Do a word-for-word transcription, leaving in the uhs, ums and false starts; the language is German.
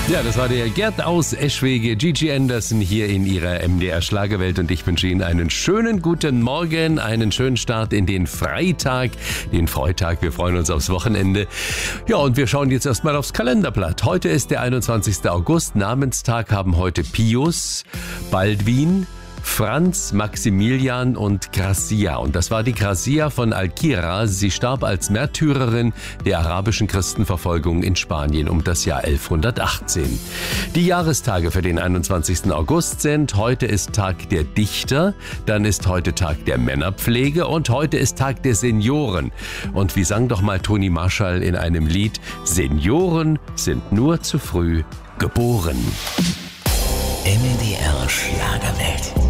Ja, das war der Gerd aus Eschwege, Gigi Anderson hier in ihrer M D R Schlagerwelt und ich wünsche Ihnen einen schönen guten Morgen, einen schönen Start in den Freitag, den Freitag. Wir freuen uns aufs Wochenende. Ja, und wir schauen jetzt erstmal aufs Kalenderblatt. Heute ist der einundzwanzigster August. Namenstag haben heute Pius, Baldwin, Franz, Maximilian und Gracia. Und das war die Gracia von Alquira. Sie starb als Märtyrerin der arabischen Christenverfolgung in Spanien um das Jahr elfhundertachtzehn. Die Jahrestage für den einundzwanzigsten August sind: heute ist Tag der Dichter, dann ist heute Tag der Männerpflege und heute ist Tag der Senioren. Und wie sang doch mal Toni Marshall in einem Lied: Senioren sind nur zu früh geboren. M D R Schlagerwelt.